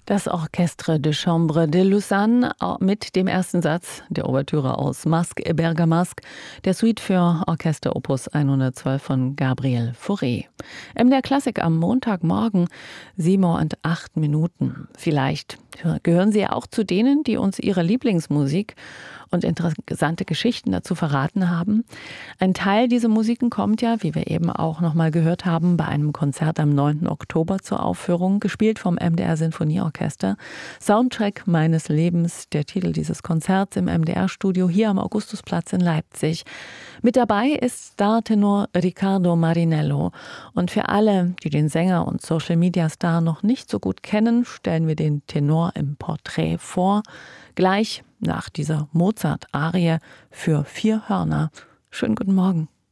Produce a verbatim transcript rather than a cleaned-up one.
Das Orchestre de Chambre de Lausanne mit dem ersten Satz der Ouvertüre aus Masque et Bergamasque, der Suite für Orchester Opus hundertzwölf von Gabriel Fauré. M D R Klassik am Montagmorgen, sieben Uhr und acht Minuten. Vielleicht gehören Sie ja auch zu denen, die uns ihre Lieblingsmusik und interessante Geschichten dazu verraten haben. Ein Teil dieser Musiken kommt ja, wie wir eben auch noch mal gehört haben, bei einem Konzert am neunten Oktober zur Aufführung, gespielt vom M D R Sinfonieorchester. Soundtrack meines Lebens, der Titel dieses Konzerts im M D R-Studio hier am Augustusplatz in Leipzig. Mit dabei ist Startenor Riccardo Marinello. Und für alle, die den Sänger und Social-Media-Star noch nicht so gut kennen, stellen wir den Tenor im Porträt vor. Gleich nach dieser Mozart-Arie für vier Hörner. Schönen guten Morgen.